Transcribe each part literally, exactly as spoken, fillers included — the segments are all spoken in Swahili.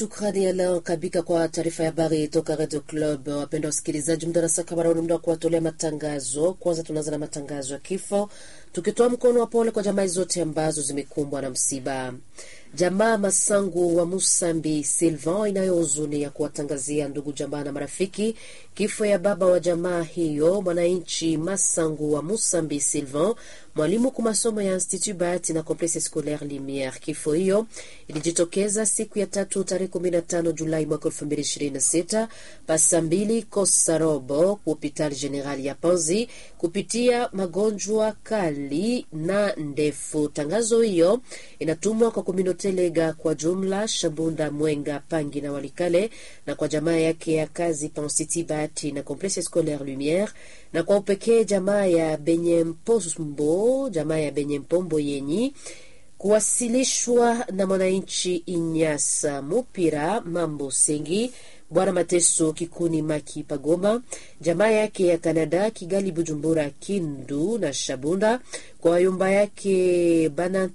Shukrani Alain Kabika kwa taarifa ya habari toka Radio Club. Wapenda wasikilizaji, muda sasa kama ni muda wa kuwatolea matangazo. Kwanza tunaanza na matangazo ya kifo, tukitoa mkono wa pole kwa jamaa zote ambazo zimekumbwa na msiba. Jamaa Masangu wa Musambi Sylvain inayohuzunia kuwatangazia ndugu jamaa na marafiki kifo ya baba wa jamaa hiyo, mwananchi Masangu wa Musambi Sylvain, mwalimu kwa masomo ya Institut Bahati na Complexe Scolaire Lumière. Kifo hiyo ilijitokeza siku ya tatu tarehe kumi na tano Julai mwaka elfu mbili ishirini na sita pasa mbili Kosarobo kwa Hopital General ya Panzi kupitia magonjwa kali na ndefu. Tangazo hiyo inatumwa kwa communauté lega kwa jumla, Shabunda, Mwenga, Pangi na Walikale, na kwa jamaa yake ya kazi pa Institut Bahati na Complexe Scolaire Lumière, na kwa upekee jamaa ya Benyempombo, jamaa ya Benyempombo yenyi kuwasilishwa na mwananchi Inyasa Mupira Mambo Sengi, Bwana Mateso Kikuni Maki Pagoma, jamaa yake ya Canada Kigali, Bujumbura, Kindu na Shabunda, kwa wayumba yake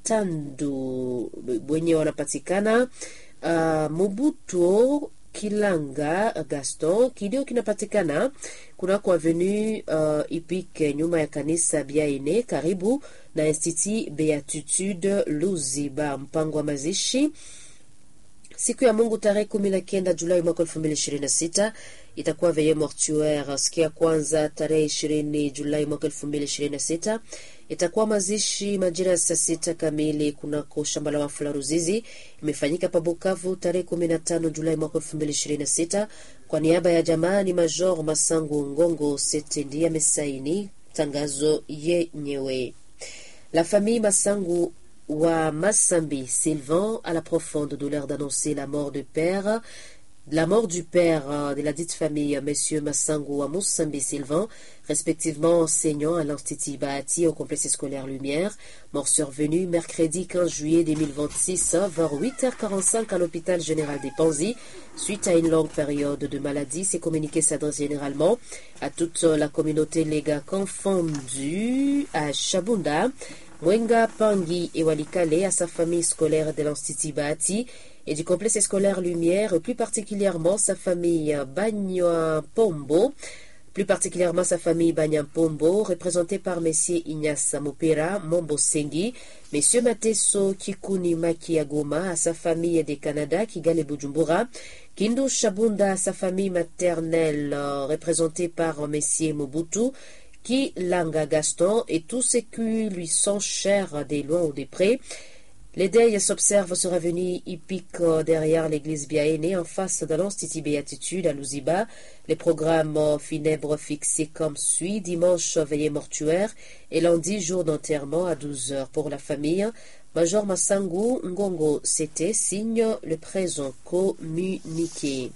Banatandu wenye wanapatikana uh, Mobutu Kilanga Gaston. Kilio kinapatikana kuna kwa avenue uh, Ipike nyuma ya kanisa Biaine karibu na Institut Beatitude Luziba. Mpango wa mazishi siku ya Mungu tarehe kumi na kenda Julai mwaka elfu mbili ishirini na sita itakuwa veye mortuaire. Siku ya kwanza tarehe ishirini Julai mwaka elfu mbili ishirini na sita itakuwa mazishi majira ya saa sita kamili kunako shamba la wafula Ruzizi. Imefanyika pa Bukavu tarehe kumi na tano Julai mwaka elfu mbili ishirini na sita. Kwa niaba ya jamaa ni Major Masangu Ngongo Setendi amesaini tangazo yenyewe. La famille Masangu wa Masambi Sylvain a la profonde douleur d'annoncer la mort de père, la mort du père de la dite famille, Monsieur Masangu wa Musambi Sylvain, respectivement enseignant à l'Institut Bahati au complexe scolaire Lumière, mort survenue mercredi quinze juillet deux mille vingt-six vers huit heures quarante-cinq à l'hôpital général des Panzi, suite à une longue période de maladie. Ces communiqués s'adressent généralement à toute la communauté lega confondue à Shabunda, Mwenga, Pangi et Walikale, à sa famille scolaire de l'Institut Bahati et du complexe scolaire Lumière, et plus particulièrement sa famille Banyapombo, plus particulièrement sa famille Banyapombo, représentée par Messieurs Inyasa Mupira Mambo Sengi, Messieurs Mateso Kikuni Maki Agoma, à sa famille des Canada, Kigali Bujumbura, Kindu Shabunda, à sa famille maternelle, euh, représentée par Messieurs Mobutu, Kilanga Gaston, et tous ceux qui lui sont chers des loin ou des près. Les deuils s'observent sur avenue Hippique derrière l'église Biaene en face de l'Institut Béatitude à Luziba. Les programmes funèbres fixés comme suit: dimanche veillée mortuaire et lundi jour d'enterrement à douze heures pour la famille. Major Masangu Ngongo Sete signe le présent communiqué.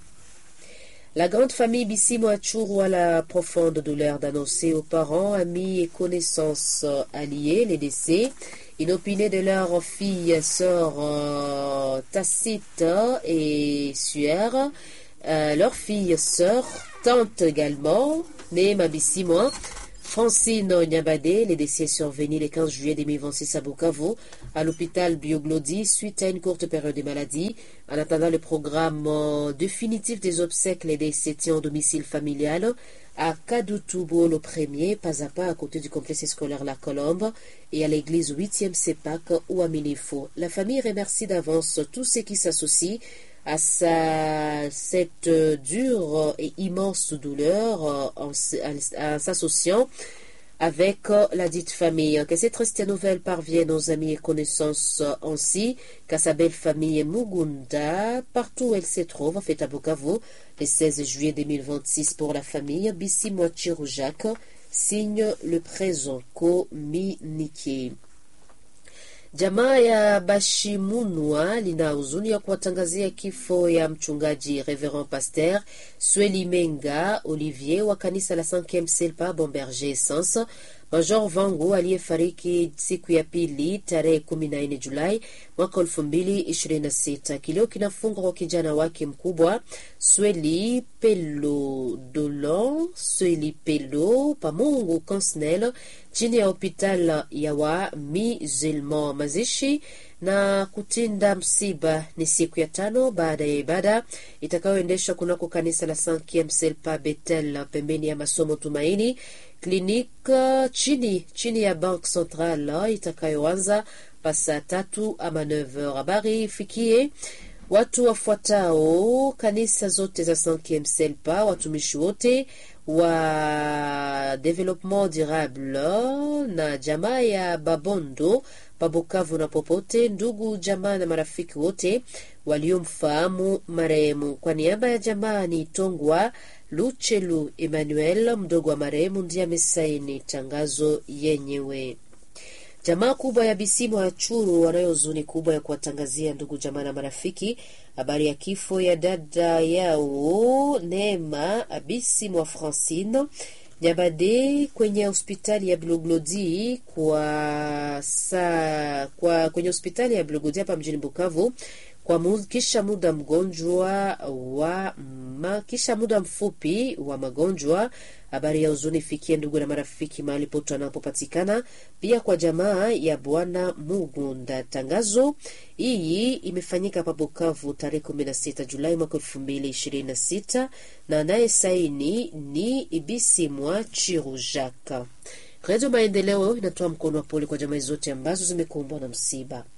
La grande famille Bissimo Achuru a la profonde douleur d'annoncer aux parents, amis et connaissances alliés les décès inopinés de leurs filles, sœurs euh, Tacite et Suère, euh, leurs filles, sœurs, tantes également, Néma Bissimo, Francine Nyabade. Les décès survenus le quinze juillet deux mille vingt-six à Bukavu, à l'hôpital Bioglodi, suite à une courte période de maladie. En attendant le programme euh, définitif des obsèques, les décès en domicile familial à Kadoutubo le premier, pas à pas à côté du complexe scolaire La Colombe, et à l'église huitième Sepak ou à Minifo. La famille remercie d'avance tous ceux qui s'associent à sa, cette dure et immense douleur en, en, en s'associant avec la dite famille. Que cette triste nouvelle parvienne aux amis et connaissances ainsi qu'à sa belle famille Mugunda, partout où elle se trouve, en fait à Bukavu, le seize juillet deux mille vingt-six pour la famille Bissimo-Achuru Jacques, signe le présent communiqué. Jamaa ya Bashimunwa lina huzuni ya kuwatangazia kifo ya mchungaji Reverend Pasteur Sweli Menga Olivier wa kanisa la cinquième Selpa Bomberger Essence, Major Vangu aliyefariki siku ya pili tarehe kumi na nne Julai mwaka elfu mbili ishirini na sita. Kilio kinafungwa kwa kijana wake mkubwa Sweli Pelo Dolon Sweli Pelo Pamungu Consnel chini ya hospital ya wa Musulman. Mazishi na kutinda msiba ni siku ya tano baada ya ibada itakayoendeshwa kunako kanisa la Cinquième Selpa Betel pembeni ya masomo Tumaini Clinique chini chini ya Banque Centrale itakayoanza pasa tatu ama neve. Habari ifikie watu wafuatao kanisa zote za Cinquième Selpa, watumishi wote wa Development Durable na jamaa ya Babondo Pabukavu na popote, ndugu jamaa na marafiki wote waliomfahamu marehemu. Kwa niaba ya jamaa ni Tongwa Luchelu Emmanuel, mdogo wa marehemu, ndiye amesaini tangazo yenyewe. Jamaa kubwa ya Bisimu wa Churu wanayo huzuni kubwa ya kuwatangazia ndugu jamaa na marafiki habari ya kifo ya dada yao Neema Bisimu wa Francine Nyabade kwenye hospitali ya Bloglodi kwa saa kwa kwenye hospitali ya Bloglodi hapa mjini Bukavu kwa mu, kisha muda mgonjwa wa ma, kisha muda mfupi wa magonjwa. Habari ya huzuni fikie ndugu na marafiki mahali pote wanapopatikana, pia kwa jamaa ya Bwana Mugunda. Tangazo hii imefanyika pa Bukavu tarehe kumi na sita Julai mwaka elfu mbili ishirini na sita na naye saini ni Ibisimwa Chirujaka. Radio Maendeleo inatoa mkono wa pole kwa jamaa zote ambazo zimekumbwa na msiba.